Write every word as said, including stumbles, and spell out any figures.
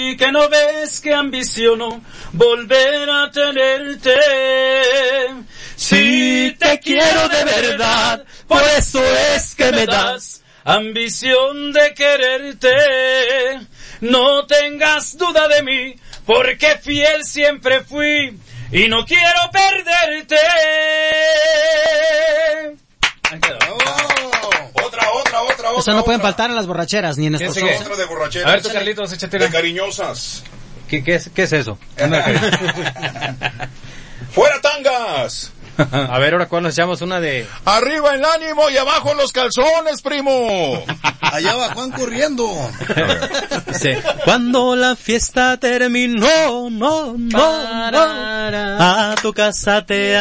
Y que no ves que ambiciono volver a tenerte. Si te quiero de verdad, por eso es que me das ambición de quererte. No tengas duda de mí, porque fiel siempre fui y no quiero perderte. Oh, otra, otra, otra, otra. Eso no pueden otra. faltar en las borracheras ni en estos shows. Otra de borracheras. A ver, tú, Carlitos, échate una. De cariñosas. ¿Qué, qué, es, ¿Qué es eso? ¡Fuera tangas! A ver, ahora cuando nos echamos una de... Arriba el ánimo y abajo los calzones, primo. Allá va Juan corriendo. Sí. Cuando la fiesta terminó, no, no, no, a tu casa te